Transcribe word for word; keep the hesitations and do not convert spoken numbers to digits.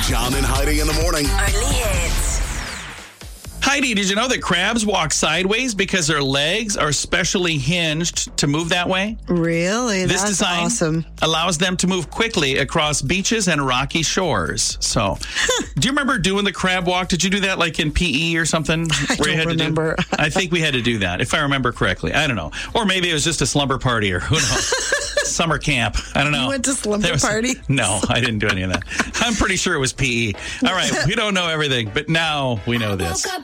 John and Heidi in the morning. Early hits. Heidi, did you know that crabs walk sideways because their legs are specially hinged to move that way? Really? This That's design awesome. allows them to move quickly across beaches and rocky shores. So, do you remember doing the crab walk? Did you do that like in P E or something? I where you don't had remember. To do, I think we had to do that, if I remember correctly. I don't know. Or maybe it was just a slumber party or who knows. Summer camp. I don't know. You went to slumber There was- party? No, I didn't do any of that. I'm pretty sure it was P E. All right, we don't know everything, but now we know this. Woke up